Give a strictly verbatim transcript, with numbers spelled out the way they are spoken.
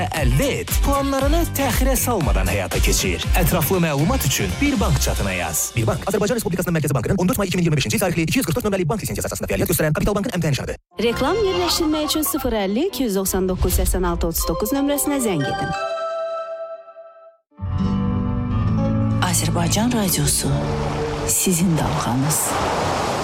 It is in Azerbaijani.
əldə et. Planlarını təxirə salmadan həyata keçir. Ətraflı məlumat üçün bir bank çatına yaz. Bir bank Azərbaycan Respublikasının Mərkəzi Bankının on dörd may iki min iyirmi beşinci tarixli iki yüz qırx dörd nömrəli bank lisenziyası əsasında fəaliyyət göstərən Kapital Bankın əmtəyə nişanıdır. Reklam yerləşdirmək üçün sıfır əlli iki yüz doxsan doqquz səksən altı otuz doqquz nömrəsinə zəng edin. Azərbaycan Radiosu sizin dalğanız.